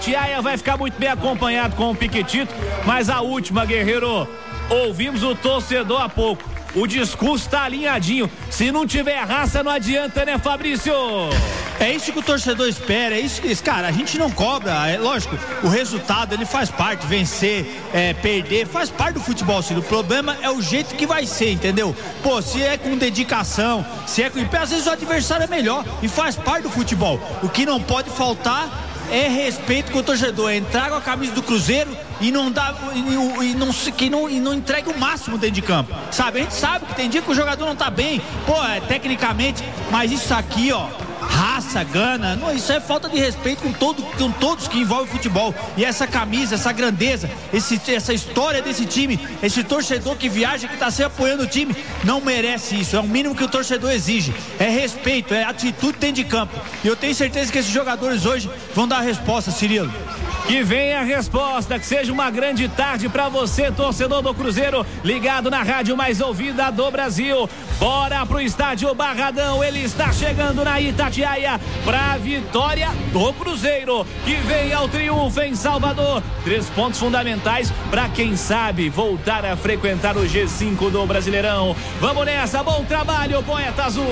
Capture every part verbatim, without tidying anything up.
Tiaia vai ficar muito bem acompanhado com o Piquetito, mas a última, Guerreiro, ouvimos o torcedor há pouco. O discurso tá alinhadinho. Se não tiver raça, não adianta, né, Fabrício? É isso que o torcedor espera, é isso que, cara, a gente não cobra, é lógico, o resultado ele faz parte, vencer, é, perder, faz parte do futebol, sim. O problema é o jeito que vai ser, entendeu? Pô, se é com dedicação, se é com... Às vezes o adversário é melhor e faz parte do futebol. O que não pode faltar é respeito com o torcedor, é entrar com a camisa do Cruzeiro e não dá e, e, não, que não, e não entrega o máximo dentro de campo, sabe? A gente sabe que tem dia que o jogador não tá bem, pô, é, tecnicamente, mas isso aqui, ó, raça, gana, não, isso é falta de respeito com, todo, com todos que envolvem o futebol. E essa camisa, essa grandeza, esse, essa história desse time, esse torcedor que viaja, que está sempre apoiando o time, não merece isso. É o mínimo que o torcedor exige. É respeito, é atitude dentro de campo. E eu tenho certeza que esses jogadores hoje vão dar a resposta, Cirilo. Que venha a resposta, que seja uma grande tarde pra você, torcedor do Cruzeiro, ligado na rádio mais ouvida do Brasil. Bora pro estádio Barradão, ele está chegando na Itatiaia pra vitória do Cruzeiro, que vem ao triunfo em Salvador. Três pontos fundamentais pra quem sabe voltar a frequentar o G cinco do Brasileirão. Vamos nessa, bom trabalho, Poeta Azul.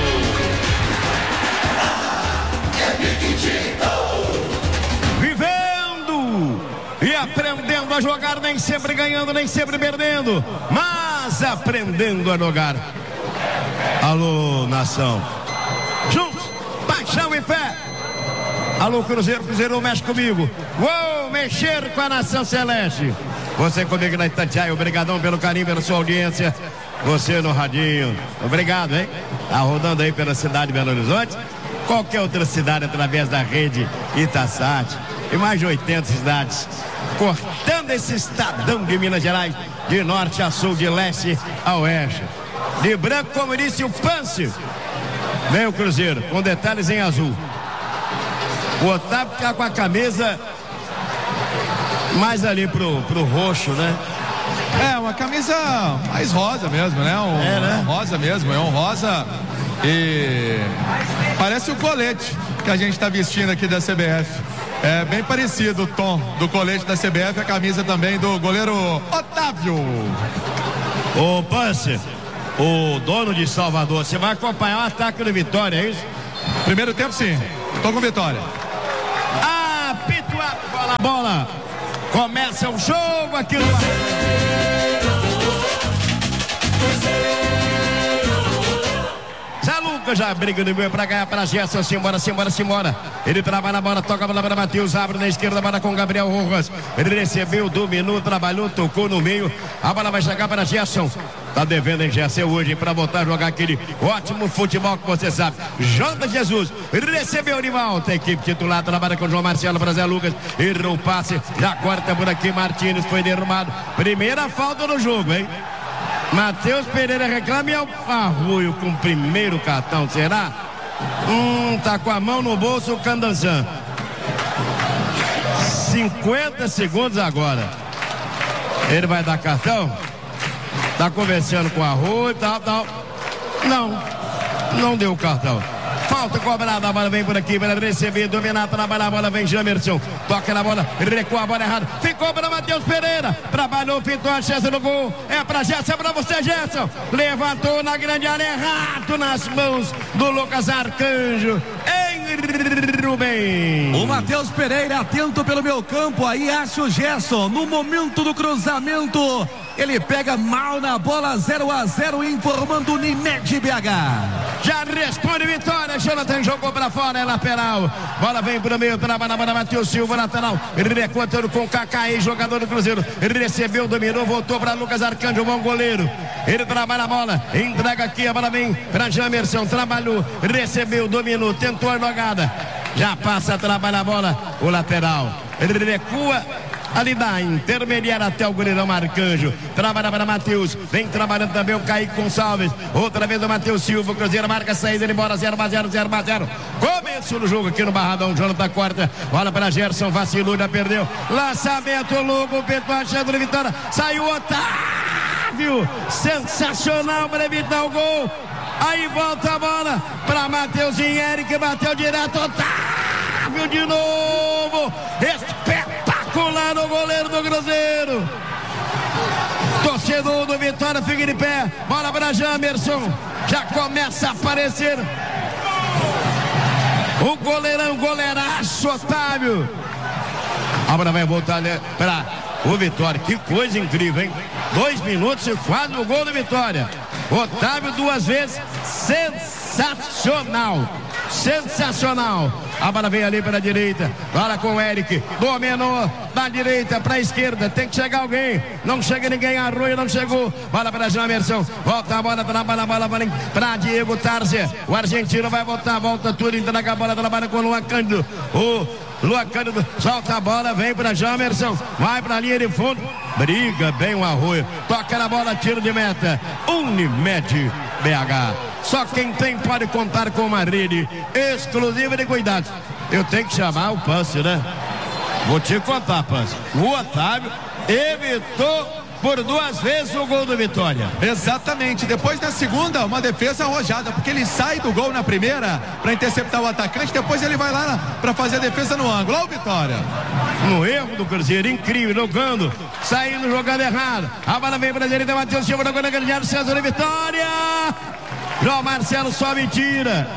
E aprendendo a jogar, nem sempre ganhando, nem sempre perdendo, mas aprendendo a jogar. Alô, nação. Juntos, paixão e fé. Alô, Cruzeiro, Cruzeiro, mexe comigo. Vou mexer com a nação celeste. Você comigo na Itatiaia, obrigadão pelo carinho, pela sua audiência. Você no radinho, obrigado, hein? Tá rodando aí pela cidade de Belo Horizonte. Qualquer outra cidade através da rede Itasat. E mais de oitenta cidades, cortando esse estadão de Minas Gerais, de norte a sul, de leste a oeste. De branco, como disse o Pance, vem o Cruzeiro, com detalhes em azul. O Otávio fica com a camisa mais ali pro, pro roxo, né? É, uma camisa mais rosa mesmo, né? Um, é, né? Um rosa mesmo, é um rosa e parece o colete que a gente tá vestindo aqui da C B F. É bem parecido o tom do colete da C B F, a camisa também do goleiro Otávio. Ô, Pance, o dono de Salvador, você vai acompanhar o ataque do Vitória, é isso? Primeiro tempo, sim. Tô com Vitória. Apito, bola, bola. Começa o jogo aqui no... Zé Lucas já briga no meio pra ganhar para Gerson, simbora, simbora, simbora. Ele trabalha na bola, toca a bola para Matheus, abre na esquerda, bola com Gabriel Rojas. Ele recebeu, dominou, trabalhou, tocou no meio. A bola vai chegar para Gerson. Tá devendo em Gerson hoje para voltar a jogar aquele ótimo futebol que você sabe. Jota Jesus recebeu de volta. A equipe titular trabalha com João Marcelo para Zé Lucas. Errou o passe, já corta por aqui. Martins foi derrubado. Primeira falta no jogo, hein? Matheus Pereira reclama e é o Arroio com o primeiro cartão, será? Hum, tá com a mão no bolso o Candanzan. cinquenta segundos agora. Ele vai dar cartão? Tá conversando com o Arroio e tal, tal. Não, não deu o cartão. Falta cobrada, a bola vem por aqui, para receber, dominada na bola, a bola vem Jamerson, toca na bola, recua a bola errada, ficou para Matheus Pereira, trabalhou, pintou a chance no gol, é para Gerson, é para você, Gerson, levantou na grande área, errado nas mãos do Lucas Arcanjo, em Rubem. O Matheus Pereira atento pelo meu campo, aí acha o Gerson, no momento do cruzamento, ele pega mal na bola, zero a zero, informando o Nimed B H. Já responde Vitória, Jonathan jogou pra fora, é lateral, bola vem pro meio, trabalha na bola, Matheus Silva, lateral, recuando com o Cacaí, jogador do Cruzeiro, recebeu, dominou, voltou pra Lucas Arcanjo, bom goleiro, ele trabalha a bola, entrega aqui, a bola vem pra Jamerson, trabalhou, recebeu, dominou, tentou a jogada, já passa, trabalha a bola, o lateral, ele recua, ali da intermediária até o goleirão Arcanjo, trabalha para Matheus, vem trabalhando também o Kaique Gonçalves, outra vez o Matheus Silva, o Cruzeiro marca a saída, ele embora, zero a zero, zero a zero, começo do jogo aqui no Barradão, Jonathan corta, bola para Gerson, vacilou, já perdeu, lançamento, Lugo, Pedro achando de Vitória, saiu Otávio, sensacional para evitar o gol, aí volta a bola para Matheus e Eric, bateu direto, Otávio de novo, novo. Espetacular o goleiro do Cruzeiro. Torcedor do Vitória fica de pé. Bola para Jamerson. Já começa a aparecer o goleirão, goleiraço Otávio. Agora vai voltar para o Vitória. Que coisa incrível, hein? Dois minutos e quase o gol do Vitória. Otávio duas vezes. Sensacional. Sensacional. A bola vem ali para a direita. Bola com o Eric. Dominou da direita para a esquerda. Tem que chegar alguém. Não chega ninguém. Arroio não chegou. Bola para Jamerson. Volta a bola. Trabalha a bola para Diego Tarsia. O argentino vai voltar. Volta tudo. Entrega a bola. Trabalha com o Luan Cândido. O Luan Cândido solta a bola. Vem para Jamerson. Vai para a linha de fundo. Briga bem o Arroio. Toca na bola. Tiro de meta. Unimed B H. Só quem tem pode contar com uma rede exclusiva de cuidados. Eu tenho que chamar o Pance, né? Vou te contar, Pance. O Otávio evitou por duas vezes o gol do Vitória. Exatamente. Depois na segunda, uma defesa arrojada, porque ele sai do gol na primeira para interceptar o atacante, depois ele vai lá para fazer a defesa no ângulo. Olha o Vitória. No erro do Cruzeiro, incrível, jogando, saindo, jogando errado. A bola vem para a direita, Matheus Silva, jogando a grande área, César de Vitória. João Marcelo só me tira.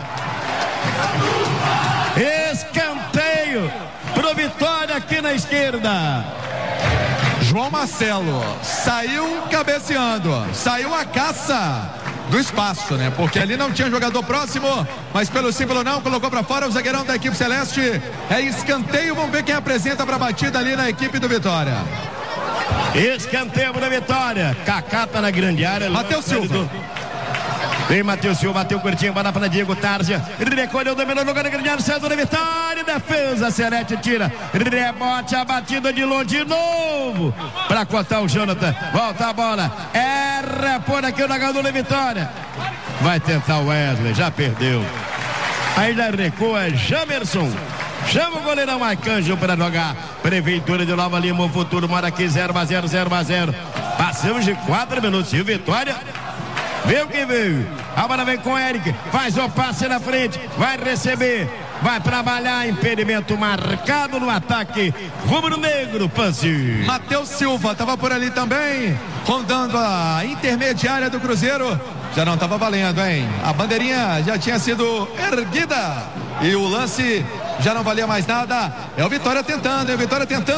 Escanteio pro Vitória aqui na esquerda. João Marcelo saiu cabeceando, saiu a caça do espaço, né? Porque ali não tinha jogador próximo, mas pelo símbolo não, colocou pra fora o zagueirão da equipe celeste. É escanteio, vamos ver quem apresenta pra batida ali na equipe do Vitória. Escanteio da Vitória. Kaká tá na grande área. Matheus Silva. Vem Matheus Silva, bateu curtinho, bola para Diego Tarsia. Recolheu, dominou, jogando na grande área, César da Vitória. Defesa, Serete tira. Rebote, a batida de longe de novo. Para cortar o Jonathan. Volta a bola. Erra por aqui o jogador da Vitória. Vai tentar o Wesley, já perdeu. Aí já recua Jamerson. Chama o goleirão Arcanjo para jogar. Prefeitura de Nova Lima, o futuro mora aqui, zero a zero, zero a zero. Passamos de quatro minutos e o Vitória veio que veio. A bola vem com o Eric. Faz o passe na frente. Vai receber. Vai trabalhar. Impedimento marcado no ataque. Rubro-negro, Pance. Matheus Silva estava por ali também, rondando a intermediária do Cruzeiro. Já não estava valendo, hein? A bandeirinha já tinha sido erguida. E o lance já não valia mais nada. É o Vitória tentando, é o Vitória tentando.